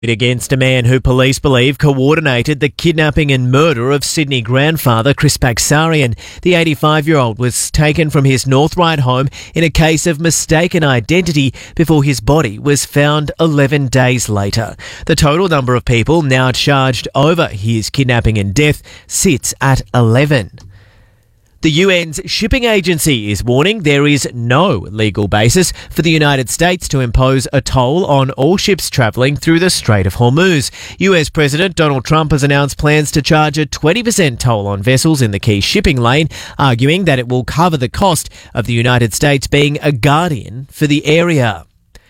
Against a man who police believe coordinated the kidnapping and murder of Sydney grandfather Chris Baxarian. The 85-year-old was taken from his North Ryde home in a case of mistaken identity before his body was found 11 days later. The total number of people now charged over his kidnapping and death sits at 11. The UN's shipping agency is warning there is no legal basis for the United States to impose a toll on all ships travelling through the Strait of Hormuz. US President Donald Trump has announced plans to charge a 20% toll on vessels in the key shipping lane, arguing that it will cover the cost of the United States being a guardian for the area.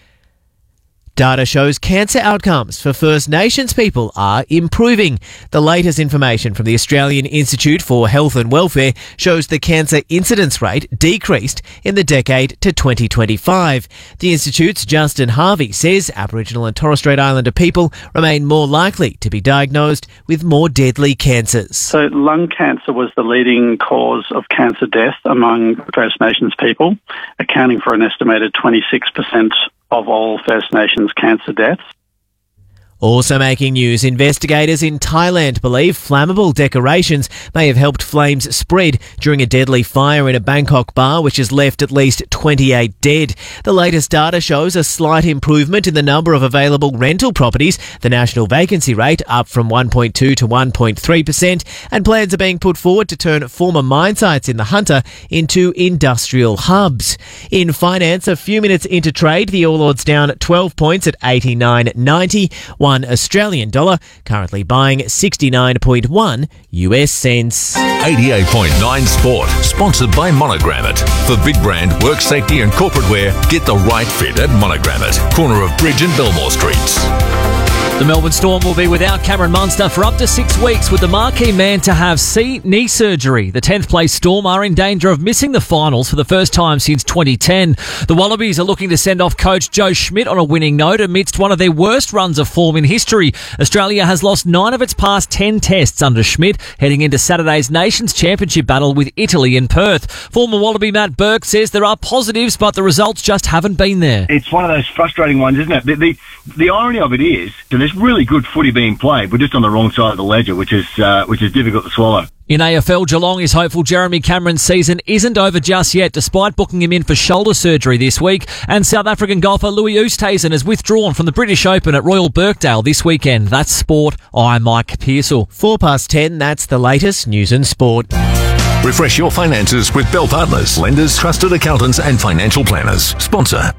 Data shows cancer outcomes for First Nations people are improving. The latest information from the Australian Institute for Health and Welfare shows the cancer incidence rate decreased in the decade to 2025. The Institute's Justin Harvey says Aboriginal and Torres Strait Islander people remain more likely to be diagnosed with more deadly cancers. So lung cancer was the leading cause of cancer death among First Nations people, accounting for an estimated 26% of all First Nations cancer deaths. Also making news, investigators in Thailand believe flammable decorations may have helped flames spread during a deadly fire in a Bangkok bar which has left at least 28 dead. The latest data shows a slight improvement in the number of available rental properties, the national vacancy rate up from 1.2 to 1.3%, and plans are being put forward to turn former mine sites in the Hunter into industrial hubs. In finance, a few minutes into trade, the All Ords down 12 points at 89.90. One Australian dollar, currently buying 69.1 US cents. 88.9 Sport, sponsored by Monogrammet. For big brand, work safety and corporate wear, get the right fit at Monogrammet, corner of Bridge and Belmore Streets. The Melbourne Storm will be without Cameron Munster for up to 6 weeks, with the marquee man to have knee surgery. The 10th place Storm are in danger of missing the finals for the first time since 2010. The Wallabies are looking to send off coach Joe Schmidt on a winning note amidst one of their worst runs of form in history. Australia has lost 9 of its past 10 tests under Schmidt, heading into Saturday's Nations Championship battle with Italy in Perth. Former Wallaby Matt Burke says there are positives, but the results just haven't been there. It's one of those frustrating ones, isn't it? The irony of it is, there's really good footy being played. We're just on the wrong side of the ledger, which is difficult to swallow. In AFL, Geelong is hopeful Jeremy Cameron's season isn't over just yet, despite booking him in for shoulder surgery this week. And South African golfer Louis Oosthuizen has withdrawn from the British Open at Royal Birkdale this weekend. That's sport. I'm Mike Pearsall. 10:04, that's the latest news and sport. Refresh your finances with Bell Partners, lenders, trusted accountants and financial planners. Sponsor.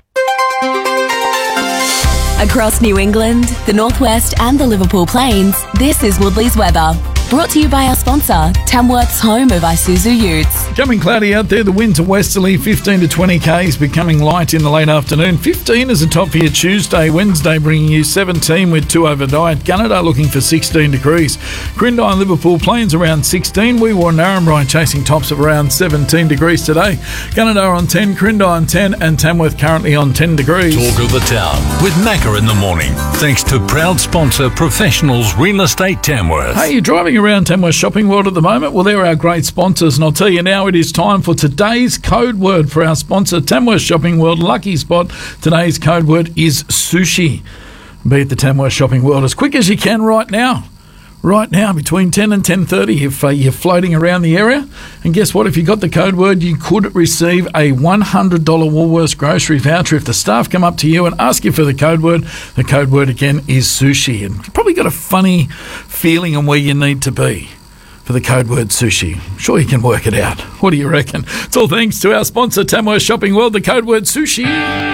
Across New England, the Northwest and the Liverpool Plains, this is Woodley's weather. Brought to you by our sponsor, Tamworth's home of Isuzu Utes. Coming cloudy out there, the wind to westerly, 15 to 20 k's, becoming light in the late afternoon. 15 is a top for your Tuesday. Wednesday bringing you 17 with 2 overnight. Gunnedah looking for 16 degrees. Crindai and Liverpool Plains around 16. We were Narrabri chasing tops of around 17 degrees today. Gunnedah on 10, Crindai on 10, and Tamworth currently on 10 degrees. Talk of the town with Macca in the morning. Thanks to proud sponsor Professionals Real Estate Tamworth. Hey, you're driving around Tamworth Shopping World at the moment? Well, they're our great sponsors, and I'll tell you now, it is time for today's code word for our sponsor, Tamworth Shopping World. Lucky spot. Today's code word is sushi. Be at the Tamworth Shopping World as quick as you can right now. Right now, between 10 and 10:30, if you're floating around the area. And guess what? If you got the code word, you could receive a $100 Woolworths grocery voucher. If the staff come up to you and ask you for the code word again is sushi. And you've probably got a funny feeling on where you need to be for the code word sushi. I'm sure you can work it out. What do you reckon? It's all thanks to our sponsor, Tamworth Shopping World, the code word sushi.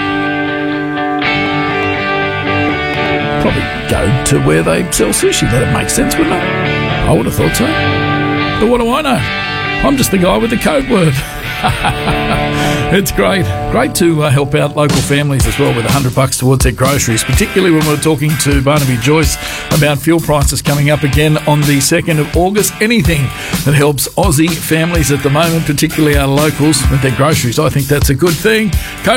Probably go to where they sell sushi. That'd make sense, wouldn't it? I would have thought so. But what do I know? I'm just the guy with the code word. It's great. Great to help out local families as well with $100 towards their groceries, particularly when we're talking to Barnaby Joyce about fuel prices coming up again on the 2nd of August. Anything that helps Aussie families at the moment, particularly our locals, with their groceries, I think that's a good thing. Code